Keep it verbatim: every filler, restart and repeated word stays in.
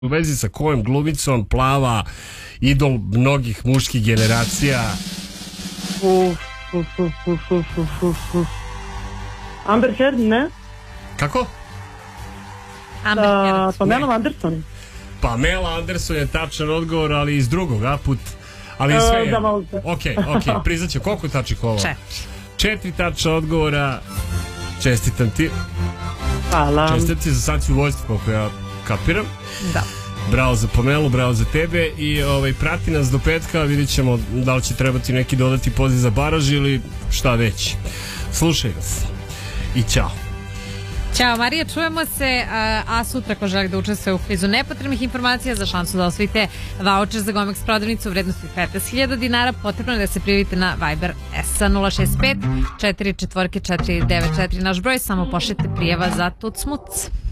U vezi sa kojom glumicom plava idol mnogih muških generacija? Uf, uf, uf, uf, uf, uf, uf, uf. Amber Heard, ne? Kako? Amber Heard. Pamela Anderson. Pamela Anderson je tačan odgovor, ali iz drugog, a put. Ali sve je... Ok, ok, priznaću, koliko tačnih ovo? Četiri. Četiri tačna odgovora. Čestitam ti. Hvala. Čestitam ti za samouvojstvo, koliko ja kapiram. Da. Bravo za Pamelu, bravo za tebe. I ovaj, prati nas do petka, vidjet ćemo da li će trebati neki dodati poziv za baraž ili šta već. Slušaj nas. I ćao. Ćao Marija, čujemo se, a, a sutra ko želi da učestvuje u kvizu nepotrebnih informacija za šansu da osvojite vaučer za Gomex prodavnicu u vrednosti petnaest hiljada dinara, potrebno je da se prijavite na Viber S A nula šest pet četiri četiri četiri devet četiri, naš broj, samo pošljite prijava za tuc muc.